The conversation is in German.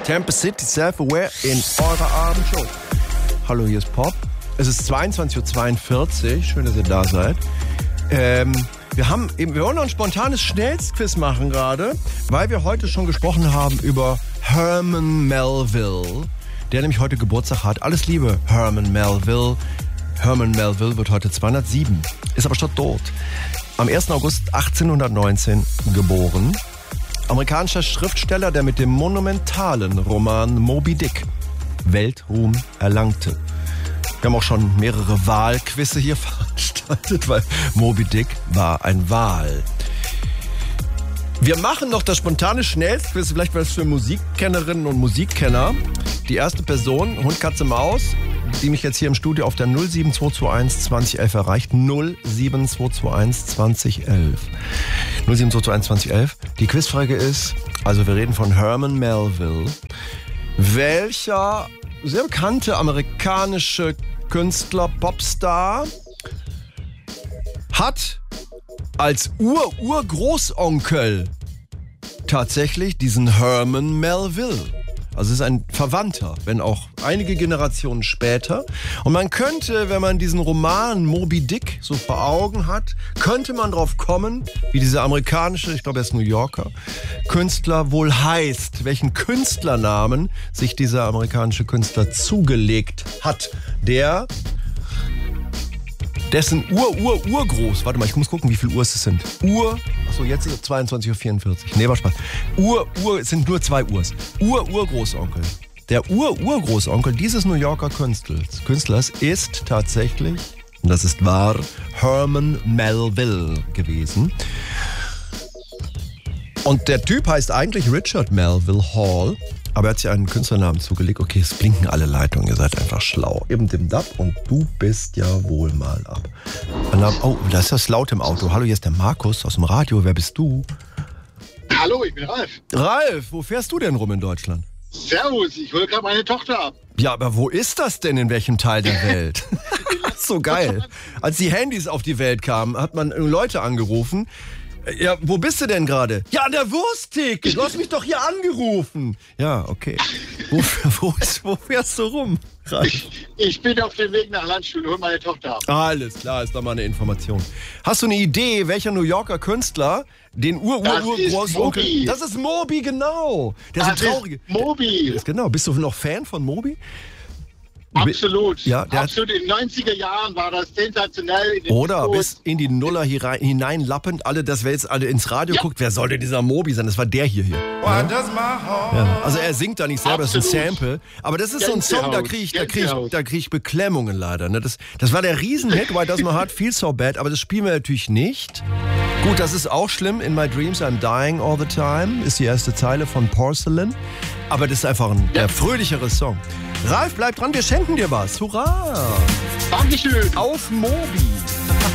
Campus City Self-Aware in eurer Abendshow. Hallo, hier ist Pop. Es ist 22.42 Uhr. Schön, dass ihr da seid. Wir wollen noch ein spontanes Schnellstquiz machen gerade, weil wir heute schon gesprochen haben über Herman Melville, der nämlich heute Geburtstag hat. Alles Liebe, Herman Melville. Herman Melville wird heute 207, ist aber schon tot. Am 1. August 1819 geboren. Amerikanischer Schriftsteller, der mit dem monumentalen Roman Moby Dick Weltruhm erlangte. Wir haben auch schon mehrere Wahlquizze hier veranstaltet, weil Moby Dick war ein Wal. Wir machen noch das spontane Schnellstquiz, vielleicht was für Musikkennerinnen und Musikkenner. Die erste Person, Hund, Katze, Maus, die mich jetzt hier im Studio auf der 07221 2011 erreicht. 07221 2011. 07221 2011. Die Quizfrage ist, also wir reden von Herman Melville. Welcher sehr bekannte amerikanische Künstler, Popstar hat als Urgroßonkel tatsächlich diesen Herman Melville? Also es ist ein Verwandter, wenn auch einige Generationen später. Und man könnte, wenn man diesen Roman Moby Dick so vor Augen hat, könnte man drauf kommen, wie dieser amerikanische, ich glaube er ist New Yorker, Künstler wohl heißt, welchen Künstlernamen sich dieser amerikanische Künstler zugelegt hat, dessen Urgroß, warte mal, ich muss gucken, wie viel Uhr es sind. Achso, jetzt ist es 22.44 Uhr. Nee, war Spaß. Es sind nur 2 Urs. Urgroßonkel. Der Urgroßonkel dieses New Yorker Künstlers ist tatsächlich, und das ist wahr, Herman Melville gewesen. Und der Typ heißt eigentlich Richard Melville Hall, aber er hat sich einen Künstlernamen zugelegt. Okay, es blinken alle Leitungen, ihr seid einfach schlau. Eben dem Dab und du bist ja wohl mal ab. Oh, da ist das laut im Auto. Hallo, hier ist der Markus aus dem Radio. Wer bist du? Hallo, ich bin Ralf. Ralf, wo fährst du denn rum in Deutschland? Servus, ich hole gerade meine Tochter ab. Ja, aber wo ist das denn, in welchem Teil der Welt? So geil. Als die Handys auf die Welt kamen, hat man Leute angerufen. Ja, wo bist du denn gerade? Ja, an der Wursttheke. Du hast mich doch hier angerufen. Ja, okay. Wo fährst du rum? Ich bin auf dem Weg nach Landstuhl und hole meine Tochter ab. Alles klar, ist doch mal eine Information. Hast du eine Idee, welcher New Yorker Künstler den Großonkel... Das ist Moby, genau. Der ist traurig. Moby. Genau. Bist du noch Fan von Moby? Absolut. Ja, absolut. In den 90er Jahren war das sensationell. Oder bis in die Nuller hineinlappend. Wer jetzt alle ins Radio guckt, wer soll denn dieser Moby sein? Das war der hier. Ja? Ja. Also er singt da nicht selber, absolut. Das ist ein Sample. Aber das ist so ein Song, da krieg ich Beklemmungen leider. Ne? Das war der Riesenhit, Why Does My Heart Feel So Bad. Aber das spielen wir natürlich nicht. Gut, das ist auch schlimm. In My Dreams I'm Dying All the Time ist die erste Zeile von Porcelain. Aber das ist einfach ein fröhlichere Song. Ralf, bleib dran, wir schenken dir was. Hurra! Dankeschön. Auf Moby.